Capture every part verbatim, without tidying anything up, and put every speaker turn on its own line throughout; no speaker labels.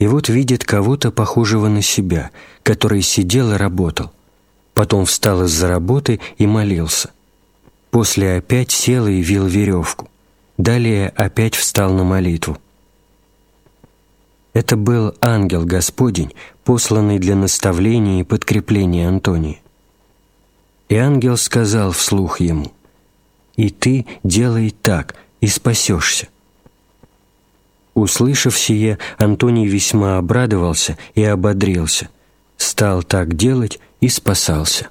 и вот видит кого-то похожего на себя, который сидел и работал. Потом встал из-за работы и молился. После опять сел и вил веревку. Далее опять встал на молитву. Это был ангел Господень, посланный для наставления и подкрепления Антония. И ангел сказал вслух ему: «И ты делай так, и спасешься». Услышав сие, Антоний весьма обрадовался и ободрился, стал так делать и спасался.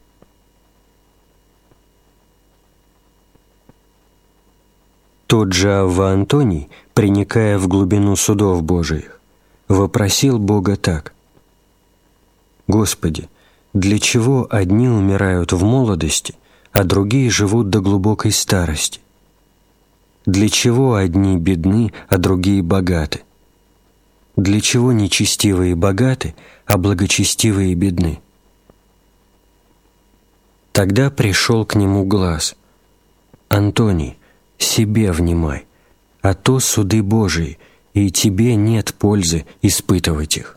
Тот же Авва Антоний, проникая в глубину судов Божиих, вопросил Бога так: «Господи, для чего одни умирают в молодости, а другие живут до глубокой старости? Для чего одни бедны, а другие богаты? Для чего нечестивые богаты, а благочестивые бедны?» Тогда пришел к нему глас: «Антоний, себе внимай, а то суды Божии, и тебе нет пользы испытывать их».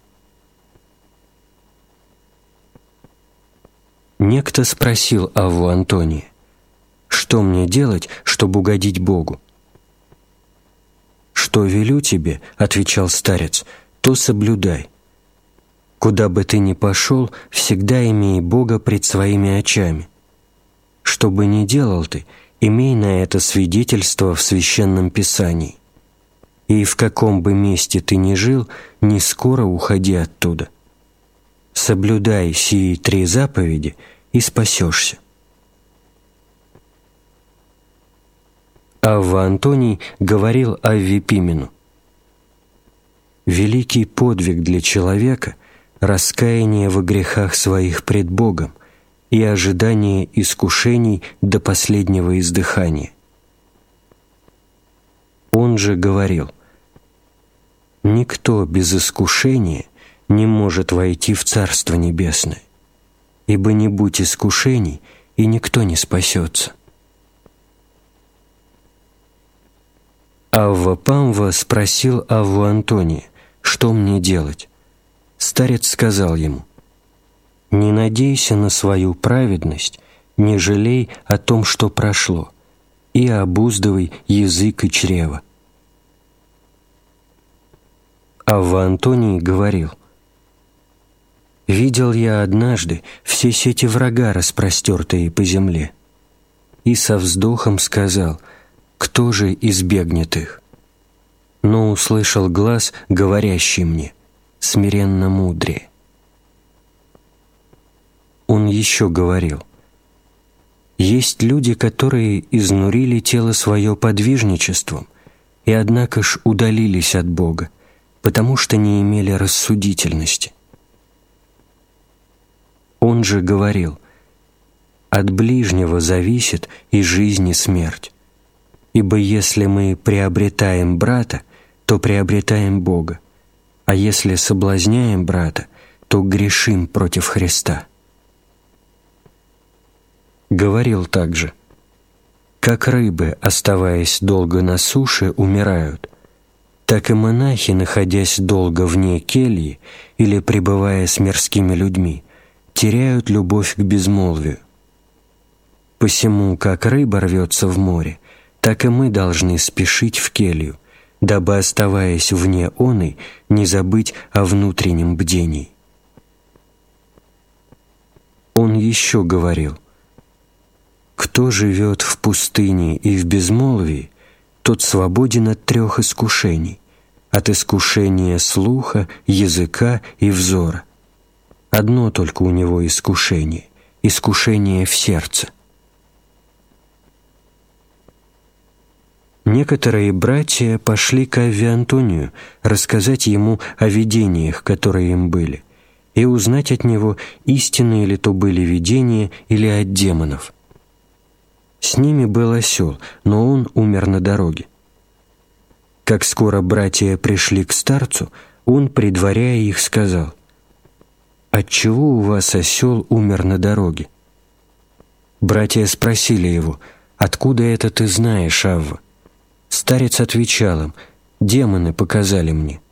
Некто спросил Авву Антония: «Что мне делать, чтобы угодить Богу?» «Что велю тебе, — отвечал старец, — то соблюдай. Куда бы ты ни пошел, всегда имей Бога пред своими очами. Что бы ни делал ты, имей на это свидетельство в Священном Писании. И в каком бы месте ты ни жил, не скоро уходи оттуда. Соблюдай сии три заповеди, и спасешься». Авва Антоний говорил Авве Пимену: «Великий подвиг для человека — раскаяние во грехах своих пред Богом и ожидание искушений до последнего издыхания». Он же говорил: «Никто без искушения не может войти в Царство Небесное, ибо не будь искушений, и никто не спасется». Авва Памва спросил Авву Антония: «Что мне делать?» Старец сказал ему: «Не надейся на свою праведность, не жалей о том, что прошло, и обуздывай язык и чрево». Авва Антоний говорил: «Видел я однажды все сети врага, распростертые по земле, и со вздохом сказал: кто же избегнет их? Но услышал глас, говорящий мне: смиренно мудрее». Он еще говорил: «Есть люди, которые изнурили тело свое подвижничеством, и однако ж удалились от Бога, потому что не имели рассудительности». Он же говорил: «От ближнего зависит и жизнь, и смерть. Ибо если мы приобретаем брата, то приобретаем Бога, а если соблазняем брата, то грешим против Христа». Говорил также: «Как рыбы, оставаясь долго на суше, умирают, так и монахи, находясь долго вне кельи или пребывая с мирскими людьми, теряют любовь к безмолвию. Посему, как рыба рвется в море, так и мы должны спешить в келью, дабы, оставаясь вне оной, не забыть о внутреннем бдении». Он еще говорил: «Кто живет в пустыне и в безмолвии, тот свободен от трех искушений, от искушения слуха, языка и взора. Одно только у него искушение — искушение в сердце». Некоторые братья пошли к Авве Антонию рассказать ему о видениях, которые им были, и узнать от него, истинные ли то были видения или от демонов. С ними был осел, но он умер на дороге. Как скоро братья пришли к старцу, он, предваряя их, сказал: «Отчего у вас осел умер на дороге?» Братья спросили его: «Откуда это ты знаешь, Авва?» Старец отвечал им: «Демоны показали мне».